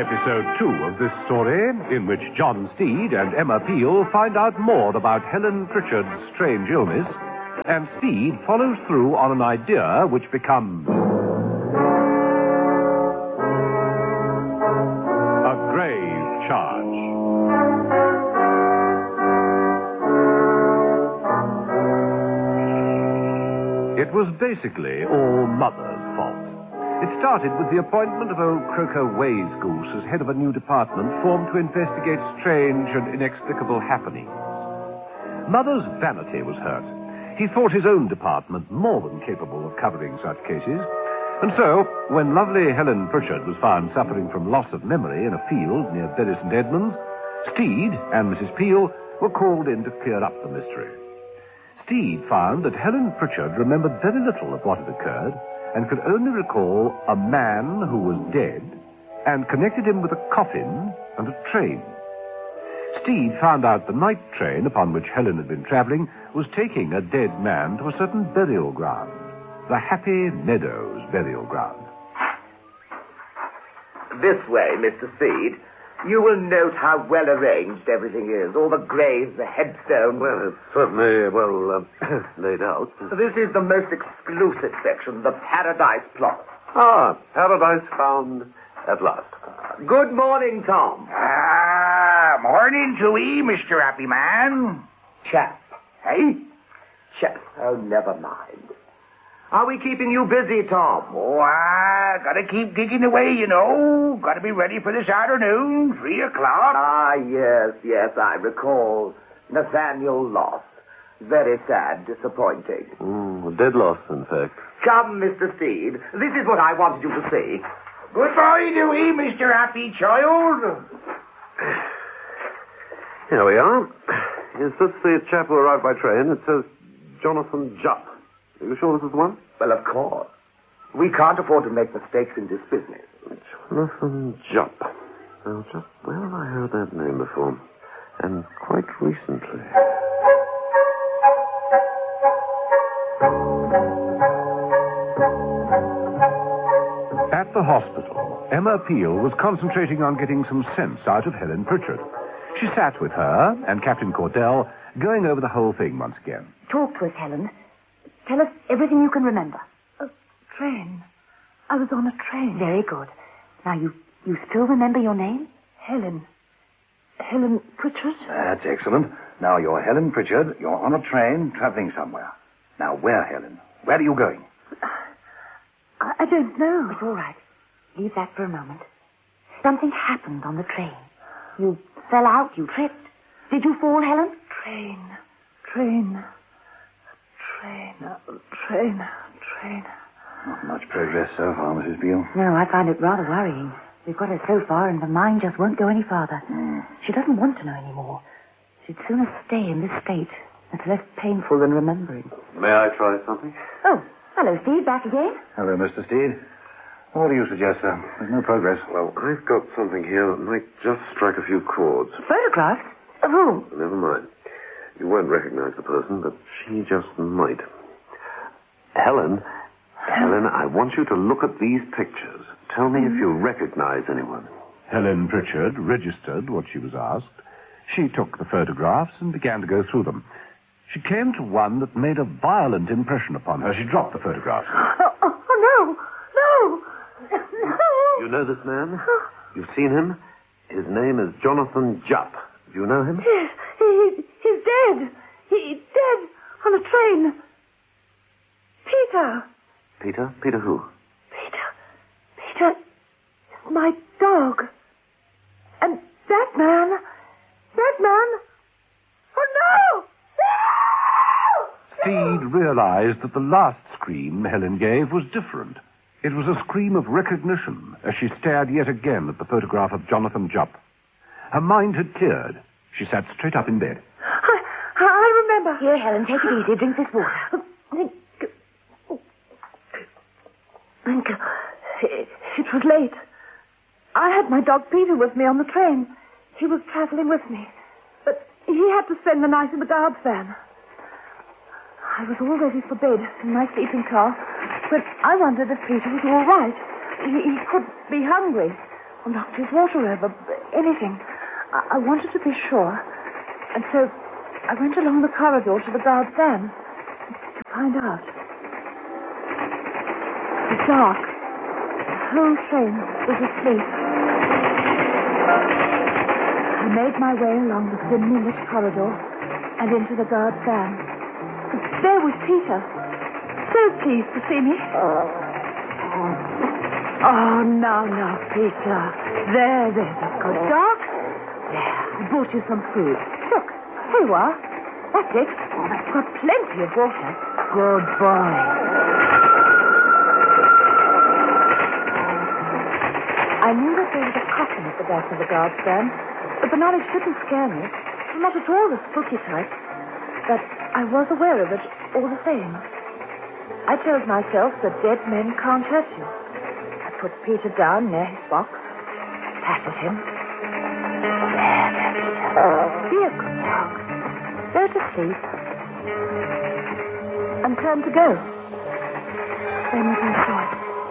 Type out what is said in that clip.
episode 2 of this story, in which John Steed and Emma Peel find out more about Helen Pritchard's strange illness, and Steed follows through on an idea which becomes a grave charge. It was basically all Mother's fault. It started with the appointment of old Croker Waysgoose as head of a new department formed to investigate strange and inexplicable happenings. Mother's vanity was hurt. He thought his own department more than capable of covering such cases. And so, when lovely Helen Pritchard was found suffering from loss of memory in a field near Bury St. Edmunds, Steed and Mrs. Peel were called in to clear up the mystery. Steed found that Helen Pritchard remembered very little of what had occurred and could only recall a man who was dead and connected him with a coffin and a train. Steed found out the night train upon which Helen had been travelling was taking a dead man to a certain burial ground, the Happy Meadows burial ground. This way, Mr. Steed. You will note how well arranged everything is. All the graves, the headstones. Well, it's certainly laid out. This is the most exclusive section, the Paradise Plot. Ah, paradise found at last. Good morning, Tom. Morning to ye, Mr. Happy Man. Chap. Hey? Chap. Oh, never mind. Are we keeping you busy, Tom? Oh, I gotta keep digging away, you know. Gotta be ready for this afternoon, 3 o'clock. Ah, yes, I recall. Nathaniel lost. Very sad, disappointing. A dead loss, in fact. Come, Mr. Steed. This is what I wanted you to see. Goodbye to ye, Mr. Happy Child. Here we are. Is this the chap who arrived by train? It says Jonathan Jupp. Are you sure this is the one? Well, of course. We can't afford to make mistakes in this business. Jonathan Jupp. Now, just where have I heard that name before? And quite recently. At the hospital, Emma Peel was concentrating on getting some sense out of Helen Pritchard. She sat with her and Captain Cordell, going over the whole thing once again. Talk to us, Helen. Tell us everything you can remember. A train. I was on a train. Very good. Now, you still remember your name? Helen Pritchard? That's excellent. Now, you're Helen Pritchard. You're on a train traveling somewhere. Now, where, Helen? Where are you going? I don't know. It's all right. Leave that for a moment. Something happened on the train. You fell out. You tripped. Did you fall, Helen? Train. Not much progress so far, Mrs. Peel. No, I find it rather worrying. We've got her so far, and the mind just won't go any farther. She doesn't want to know any more. She'd sooner stay in this state. It's less painful than remembering. May I try something? Oh, hello, Steve. Back again? Hello, Mr. Steed. What do you suggest, sir? There's no progress. Well, I've got something here that might just strike a few chords. Photographs? Of whom? Never mind. You won't recognize the person, but she just might. Helen, I want you to look at these pictures. Tell me if you recognize anyone. Helen Pritchard registered what she was asked. She took the photographs and began to go through them. She came to one that made a violent impression upon her. She dropped the photograph. Oh, no. You know this man? You've seen him? His name is Jonathan Jupp. Do you know him? Yes, he's dead. He's dead on a train. Peter. Peter? Peter who? Peter is my dog. And that man. Oh, no! Steed realized that the last scream Helen gave was different. It was a scream of recognition as she stared yet again at the photograph of Jonathan Jupp. Her mind had cleared. She sat straight up in bed. I remember. Here, Helen, take it easy. Drink this water. Thank you. It was late. I had my dog Peter with me on the train. He was traveling with me. But he had to spend the night in the guard's van. I was all ready for bed in my sleeping car, but I wondered if Peter was all right. He could be hungry, knocked his water over, anything. I wanted to be sure. And so I went along the corridor to the guard's van to find out. It was dark. The whole train was asleep. I made my way along the dimly lit corridor and into the guard's van. There was Peter. So pleased to see me. Oh, now, Peter. There, that's good. Doc? There, I brought you some food. Look, here you are. That's it. I've got plenty of water. Good boy. I knew that there was a coffin at the back of the guard's van, but the knowledge didn't scare me. I'm not at all the spooky type. But I was aware of it all the same. I told myself that dead men can't hurt you. I put Peter down near his box, patted him. There, Peter. Be a good dog. Go to sleep. And turned to go. Then I saw it.